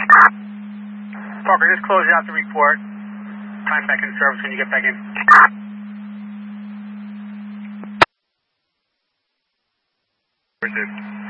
Parker, just close out the report. Time back in service when you get back in. Where's it?